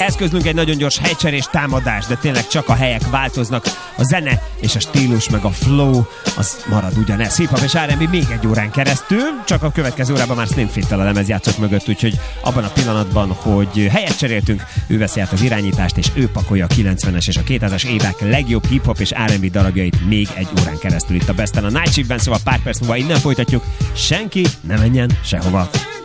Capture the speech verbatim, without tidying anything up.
eszközlünk egy nagyon gyors helycserés támadás, de tényleg csak a helyek változnak, a zene és a stílus meg a flow az marad ugyanez. Hip-hop és er end bé még egy órán keresztül, csak a következő órában már Slim Fit-tel a lemezjátszók mögött, úgyhogy abban a pillanatban, hogy helyet cseréltünk, ő veszi át az irányítást, és ő pakolja a kilencvenes és a kétezres évek legjobb hip-hop és er end bé darabjait még egy órán keresztül itt a Besten a Night Shiftben, szóval pár perc múlva innen folytatjuk, senki ne menjen sehova.